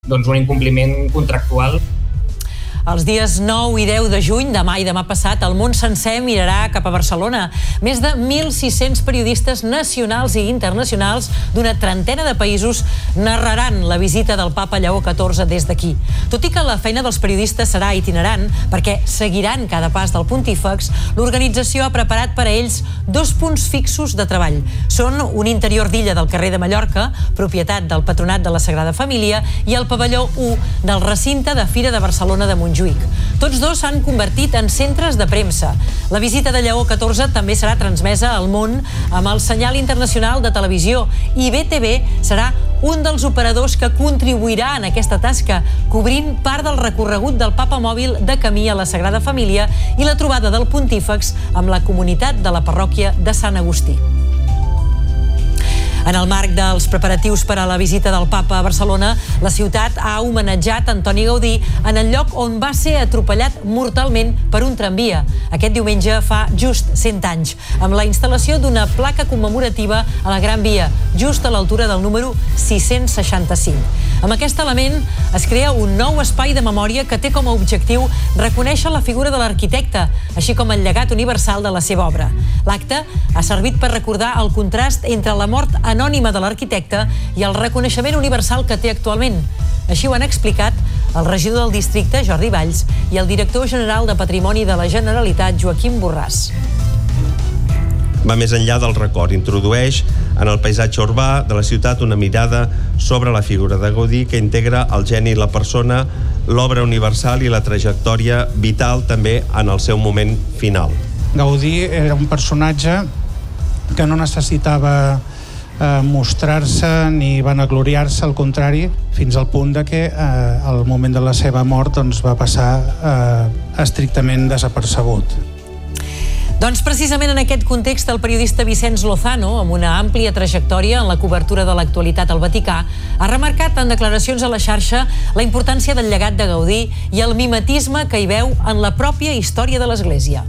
un incompliment contractual. Els dies 9 i 10 de juny, demà i demà passat, el món sencer mirarà cap a Barcelona. Més de 1.600 periodistes nacionals i internacionals d'una trentena de països narraran la visita del papa Lleó XIV des d'aquí. Tot i que la feina dels periodistes serà itinerant, perquè seguiran cada pas del pontífex, l'organització ha preparat per a ells 2 punts fixos de treball. Són un interior d'illa del carrer de Mallorca, propietat del Patronat de la Sagrada Família, i el pavelló 1 del recinte de Fira de Barcelona de Montjuïc. Tots dos s'han convertit en centres de premsa. La visita de Lleó XIV també serà transmesa al món amb el senyal internacional de televisió i BTV serà un dels operadors que contribuirà en aquesta tasca, cobrint part del recorregut del papa mòbil de camí a la Sagrada Família i la trobada del pontífex amb la comunitat de la parròquia de Sant Agustí. En el marc dels preparatius per a la visita del papa a Barcelona, la ciutat ha homenatjat Antoni Gaudí en el lloc on va ser atropellat mortalment per un tramvia. Aquest diumenge fa just 100 anys, amb la instal·lació d'una placa commemorativa a la Gran Via, just a l'altura del número 665. Amb aquest element es crea un nou espai de memòria que té com a objectiu reconèixer la figura de l'arquitecte, així com el llegat universal de la seva obra. L'acte ha servit per recordar el contrast entre la mort anònima de l'arquitecte i el reconeixement universal que té actualment. Així ho han explicat el regidor del districte, Jordi Valls, i el director general de Patrimoni de la Generalitat, Joaquim Borràs. Va més enllà del record, introdueix en el paisatge urbà de la ciutat una mirada sobre la figura de Gaudí que integra el geni i la persona, l'obra universal i la trajectòria vital també en el seu moment final. Gaudí era un personatge que no necessitava mostrar-se ni vanagloriar-se, al contrari, fins al punt de que al moment de la seva mort va passar estrictament desapercebut. Doncs precisament en aquest context el periodista Vicenç Lozano, amb una àmplia trajectòria en la cobertura de l'actualitat al Vaticà, ha remarcat en declaracions a la xarxa la importància del llegat de Gaudí i el mimetisme que hi veu en la pròpia història de l'Església.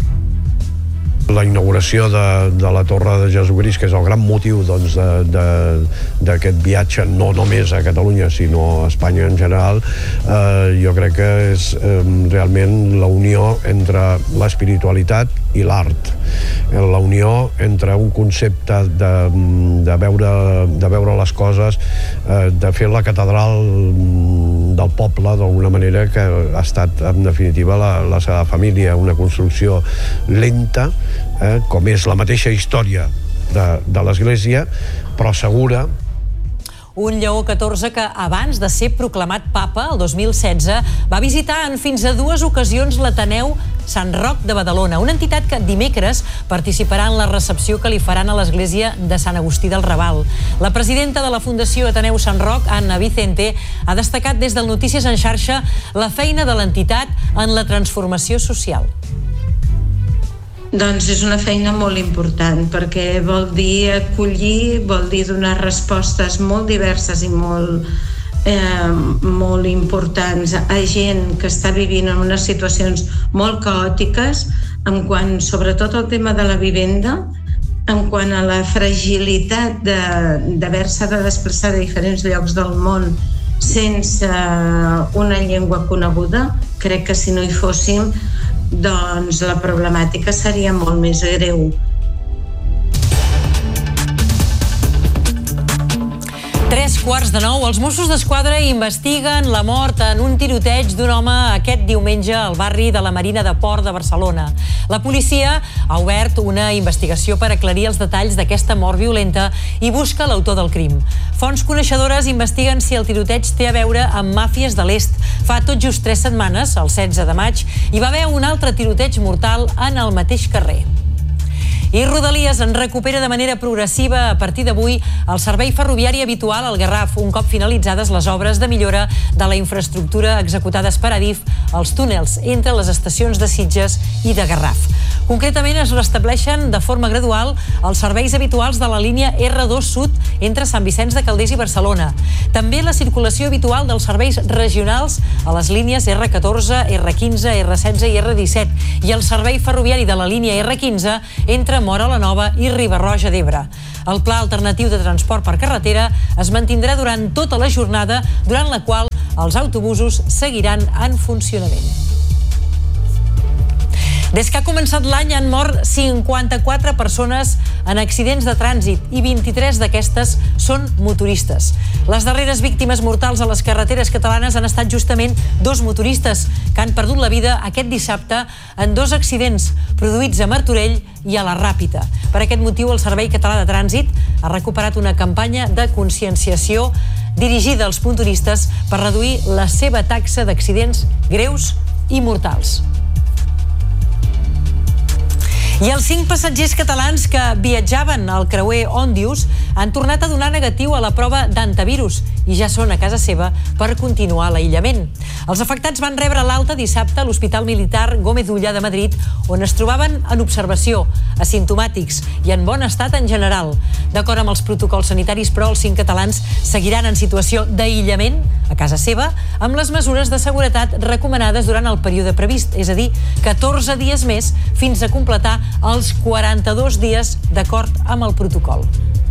La inauguració de la Torre de Jesucrist, que és el gran motiu d'aquest viatge, no només a Catalunya, sinó a Espanya en general, jo crec que és realment la unió entre l'espiritualitat i l'art. La unió entre un concepte de veure les coses, de fer la catedral del poble, d'alguna manera, que ha estat, en definitiva, la Sagrada Família, una construcció lenta, com és la mateixa història de l'Església, però segura. Un Lleó XIV que, abans de ser proclamat papa, el 2016, va visitar en fins a 2 ocasions l'Ateneu Sant Roc de Badalona, una entitat que dimecres participarà en la recepció que li faran a l'església de Sant Agustí del Raval. La presidenta de la Fundació Ateneu Sant Roc, Anna Vicente, ha destacat des del Notícies en xarxa la feina de l'entitat en la transformació social. Doncs és una feina molt important, perquè vol dir acollir, vol dir donar respostes molt diverses i molt importants a gent que està vivint en unes situacions molt caòtiques, en quant sobretot al tema de la vivenda, en quant a la fragilitat d'haver-se de desplaçar de diferents llocs del món sense una llengua coneguda. Crec que si no hi fóssim, doncs la problemàtica seria molt més greu. 8:45, els Mossos d'Esquadra investiguen la mort en un tiroteig d'un home aquest diumenge al barri de la Marina de Port de Barcelona. La policia ha obert una investigació per aclarir els detalls d'aquesta mort violenta i busca l'autor del crim. Fonts coneixedores investiguen si el tiroteig té a veure amb màfies de l'est. Fa tot just 3 setmanes, el 16 de maig, hi va haver un altre tiroteig mortal en el mateix carrer. I Rodalies en recupera de manera progressiva a partir d'avui el servei ferroviari habitual al Garraf, un cop finalitzades les obres de millora de la infraestructura executades per Adif als túnels entre les estacions de Sitges i de Garraf. Concretament es restableixen de forma gradual els serveis habituals de la línia R2 Sud entre Sant Vicenç de Calders i Barcelona. També la circulació habitual dels serveis regionals a les línies R14, R15, R16 i R17 i el servei ferroviari de la línia R15 entre Móra la Nova i Riba-roja d'Ebre. El pla alternatiu de transport per carretera es mantindrà durant tota la jornada, durant la qual els autobusos seguiran en funcionament. Des que ha començat l'any han mort 54 persones en accidents de trànsit i 23 d'aquestes són motoristes. Les darreres víctimes mortals a les carreteres catalanes han estat justament 2 motoristes que han perdut la vida aquest dissabte en 2 accidents produïts a Martorell i a la Ràpita. Per aquest motiu, el Servei Català de Trànsit ha recuperat una campanya de conscienciació dirigida als motoristes per reduir la seva taxa d'accidents greus i mortals. I els 5 passatgers catalans que viatjaven al creuer Òndius han tornat a donar negatiu a la prova d'antivirus i ja són a casa seva per continuar l'aïllament. Els afectats van rebre l'alta dissabte a l'Hospital Militar Gómez Ulla de Madrid, on es trobaven en observació, asimptomàtics i en bon estat en general. D'acord amb els protocols sanitaris, però, els 5 catalans seguiran en situació d'aïllament a casa seva amb les mesures de seguretat recomanades durant el període previst, és a dir, 14 dies més fins a completar els 42 dies d'acord amb el protocol.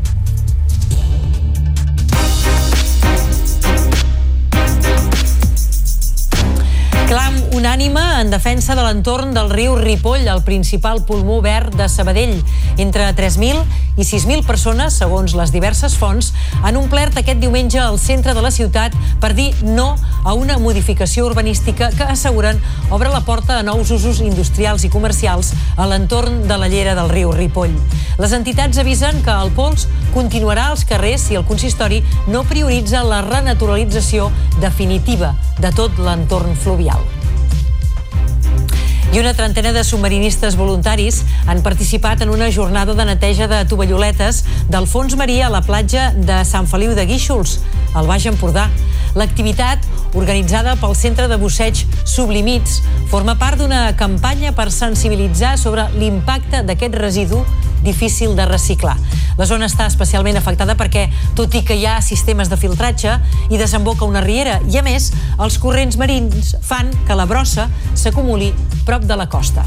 Clam unànime en defensa de l'entorn del riu Ripoll, el principal pulmó verd de Sabadell. Entre 3.000 i 6.000 persones, segons les diverses fonts, han omplert aquest diumenge al centre de la ciutat per dir no a una modificació urbanística que asseguren obre la porta a nous usos industrials i comercials a l'entorn de la llera del riu Ripoll. Les entitats avisen que el pols continuarà als carrers si el consistori no prioritza la renaturalització definitiva de tot l'entorn fluvial. I una trentena de submarinistes voluntaris han participat en una jornada de neteja de tovalloletes del fons marí a la platja de Sant Feliu de Guíxols, al Baix Empordà. L'activitat, organitzada pel Centre de Busseig Sublimits, forma part d'una campanya per sensibilitzar sobre l'impacte d'aquest residu difícil de reciclar. La zona està especialment afectada perquè, tot i que hi ha sistemes de filtratge, hi desemboca una riera i, a més, els corrents marins fan que la brossa s'acumuli prop de la costa.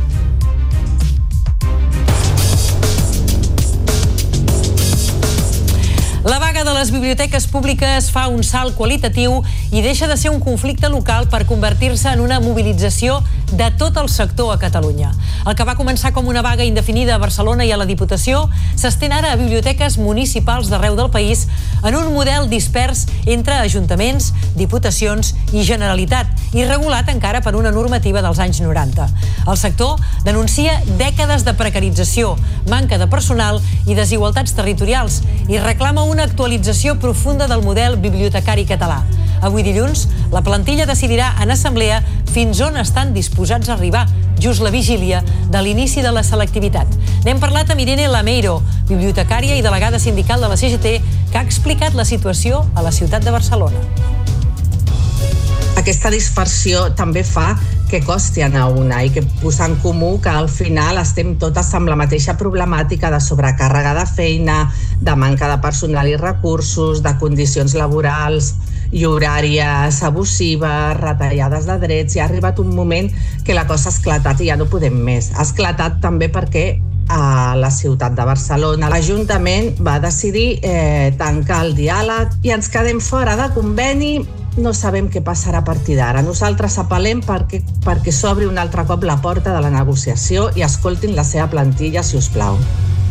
La vaga de les biblioteques públiques fa un salt qualitatiu i deixa de ser un conflicte local per convertir-se en una mobilització de tot el sector a Catalunya. El que va començar com una vaga indefinida a Barcelona i a la Diputació s'estén ara a biblioteques municipals d'arreu del país en un model dispers entre ajuntaments, diputacions i Generalitat i regulat encara per una normativa dels anys 90. El sector denuncia dècades de precarització, manca de personal i desigualtats territorials i reclama una actualització profunda del model bibliotecari català. Avui dilluns, la plantilla decidirà en assemblea fins on estan disposats a arribar, just la vigília de l'inici de la selectivitat. N'hem parlat amb Irene Lameiro, bibliotecària i delegada sindical de la CGT, que ha explicat la situació a la ciutat de Barcelona. Aquesta dispersió també fa que costi anar a una i que posar en comú que al final estem totes amb la mateixa problemàtica de sobrecàrrega de feina, de manca de personal i recursos, de condicions laborals i horàries abusives, retallades de drets. I ha arribat un moment que la cosa ha esclatat i ja no podem més. Ha esclatat també perquè a la ciutat de Barcelona l'Ajuntament va decidir tancar el diàleg i ens quedem fora de conveni. No sabem què passarà a partir d'ara. Nosaltres apel·lem perquè s'obri un altre cop la porta de la negociació i escoltin la seva plantilla, si us plau.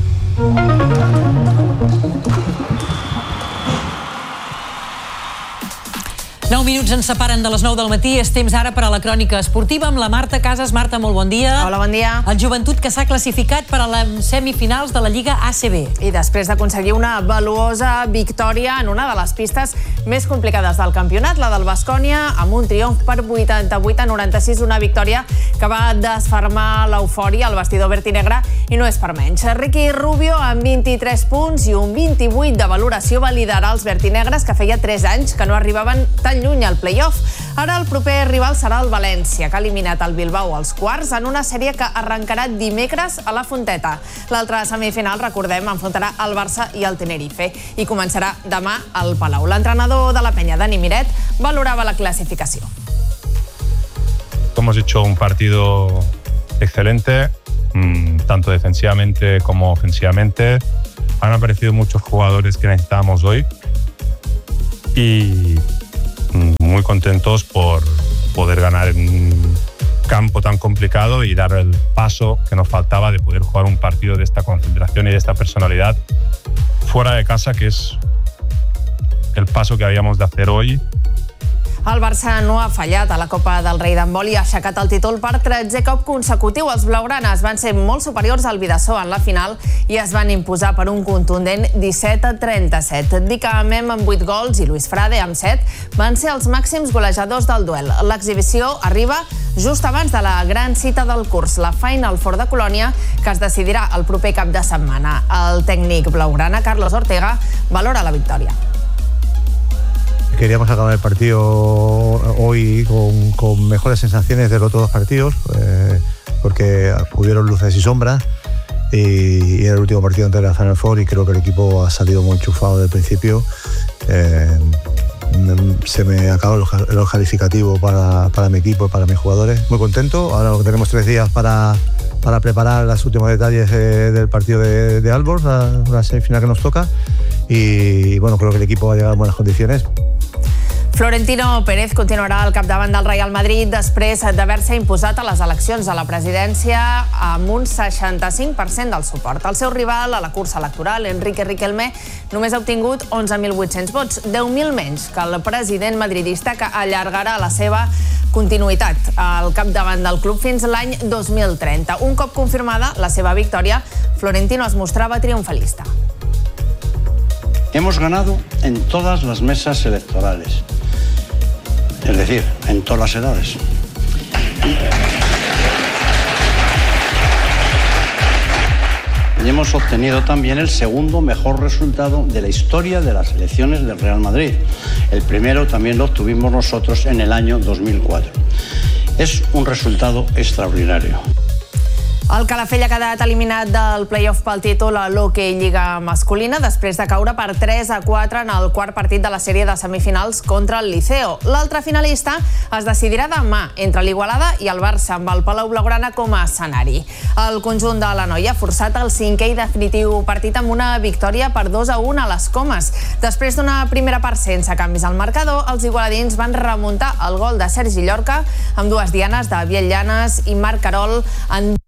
9 minuts ens separen de les 9 del matí. És temps ara per a la crònica esportiva amb la Marta Casas. Marta, molt bon dia. Hola, bon dia. El Joventut que s'ha classificat per a les semifinals de la Lliga ACB. I després d'aconseguir una valuosa victòria en una de les pistes més complicades del campionat, la del Baskonia, amb un triomf per 88-96, una victòria que va desfermar l'eufòria al vestidor verd i negre i no és per menys. Ricky Rubio, amb 23 punts i un 28 de valoració, va liderar els verdinegres, que feia 3 anys que no arribaven tan lluny al play-off. Ara el proper rival serà el València, que ha eliminat el Bilbao als quarts en una sèrie que arrencarà dimecres a la Fonteta. L'altra semifinal, recordem, enfrontarà el Barça i el Tenerife i començarà demà al Palau. L'entrenador de la Penya, Dani Miret, valorava la clasificació. Hemos hecho un partido excelente, tanto defensivamente como ofensivamente. han aparecido muchos jugadores que necesitábamos hoy y muy contentos por poder ganar en un campo tan complicado y dar el paso que nos faltaba de poder jugar un partido de esta concentración y de esta personalidad fuera de casa, que es el paso que habíamos de hacer hoy. El Barça no ha fallat a la Copa del Rei d'handbol i ha aixecat el títol per 13è cop consecutiu. Els blaugranes van ser molt superiors al Bidasoa en la final i es van imposar per un contundent 17-37. Dica Mem amb 8 gols i Luis Frade amb 7 van ser els màxims golejadors del duel. L'exhibició arriba just abans de la gran cita del curs, la Final Four de Colònia, que es decidirà el proper cap de setmana. El tècnic blaugrana, Carlos Ortega, valora la victòria. Queríamos acabar el partido hoy con mejores sensaciones de los otros dos partidos, porque hubieron luces y sombras y era el último partido antes de la Final Four y creo que el equipo ha salido muy enchufado desde el principio. Se me acabó el calificativo para mi equipo y para mis jugadores. Muy contento. Ahora tenemos 3 días para preparar los últimos detalles del partido de Aalborg, la semifinal que nos toca. Y bueno, creo que el equipo va a llegar en buenas condiciones. Florentino Pérez continuarà al capdavant del Real Madrid després d'haver-se imposat a les eleccions a la presidència amb un 65% del suport. El seu rival a la cursa electoral, Enrique Riquelme, només ha obtingut 11.800 vots, 10.000 menys que el president madridista, que allargarà la seva continuïtat al capdavant del club fins l'any 2030. Un cop confirmada la seva victòria, Florentino es mostrava triomfalista. Hemos ganado en todas las mesas electorales. Es decir, en todas las edades. Y hemos obtenido también el segundo mejor resultado de la historia de las elecciones del Real Madrid. El primero también lo obtuvimos nosotros en el año 2004. Es un resultado extraordinario. El Calafell ha quedat eliminat del play-off pel títol a l'Hockey Lliga Masculina després de caure per 3-4 en el quart partit de la sèrie de semifinals contra el Liceo. L'altre finalista es decidirà demà entre l'Igualada i el Barça, amb el Palau Blaugrana com a escenari. El conjunt de la noia ha forçat el 5è i definitiu partit amb una victòria per 2-1 a les Comes. Després d'una primera part sense canvis al marcador, els igualadins van remuntar el gol de Sergi Llorca amb 2 dianes de Biel Llanes i Marc Carol en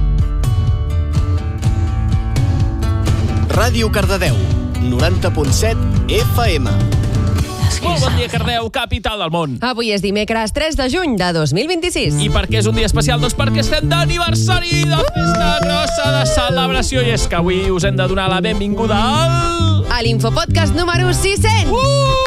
Ràdio Cardedeu, 90.7 FM. Molt bon dia, Cardedeu, capital del món. Avui és dimecres 3 de juny de 2026. I per què és un dia especial? Doncs perquè estem d'aniversari de festa grossa de celebració. I és que avui us hem de donar la benvinguda a l'Infopodcast número 600.